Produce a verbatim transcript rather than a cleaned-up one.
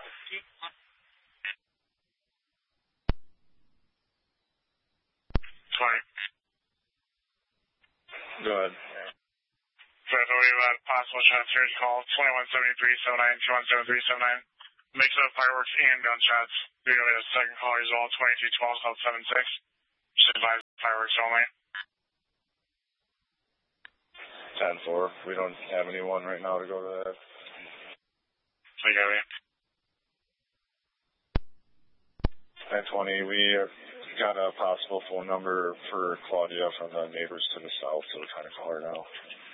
twenty. Go ahead. Fred, what about possible transfers call twenty-one seventy-three seventy-nine, twenty-one seventy-three seventy-nine. Mix of fireworks and gunshots. You're going to get a second call as well, twenty-two twelve South seven six. Should advise fireworks only. ten four. We don't have anyone right now to go to that. I got it. ten twenty, we got a possible phone number for Claudia from the neighbors to the south, so we're trying to call her now.